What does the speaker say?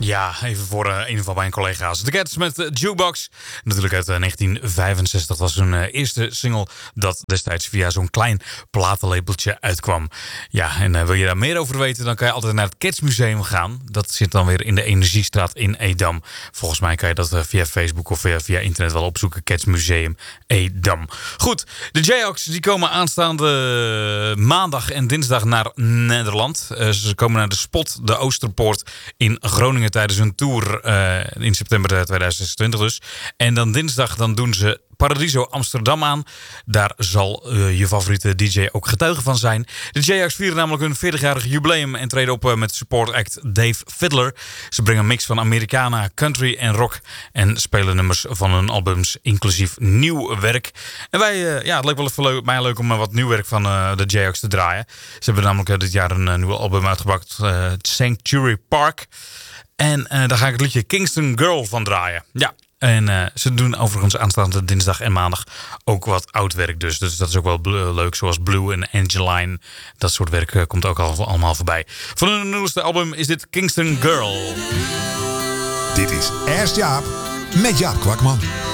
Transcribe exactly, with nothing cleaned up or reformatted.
Ja, even voor uh, een van mijn collega's. The Cats met uh, Jukebox. Natuurlijk uit uh, negentien vijfenzestig was hun uh, eerste single dat destijds via zo'n klein platenlabeltje uitkwam. Ja, en uh, wil je daar meer over weten, dan kan je altijd naar het Cats Museum gaan. Dat zit dan weer in de Energiestraat in Edam. Volgens mij kan je dat uh, via Facebook of via, via internet wel opzoeken. Cats Museum Edam. Goed, de Jayhawks die komen aanstaande maandag en dinsdag naar Nederland. Uh, ze komen naar de Spot, de Oosterpoort in Groningen tijdens hun tour uh, in september tweeduizend zesentwintig dus. En dan dinsdag dan doen ze Paradiso Amsterdam aan. Daar zal uh, je favoriete D J ook getuige van zijn. De Jayhawks vieren namelijk hun veertigjarig jubileum en treden op uh, met support act Dave Fiddler. Ze brengen een mix van Americana, country en rock en spelen nummers van hun albums, inclusief nieuw werk. En wij, uh, ja, het leek wel even leuk, mij leuk om uh, wat nieuw werk van uh, de Jayhawks te draaien. Ze hebben namelijk uh, dit jaar een uh, nieuw album uitgebracht, uh, Sanctuary Park. En uh, daar ga ik het liedje Kingston Girl van draaien. Ja. En uh, ze doen overigens aanstaande dinsdag en maandag ook wat oud werk dus. Dus dat is ook wel uh, leuk, zoals Blue en Angeline. Dat soort werk uh, komt ook al, allemaal voorbij. Van hun nieuwste album is dit Kingston Girl. Dit is Ask Jaap met Jaap Kwakman.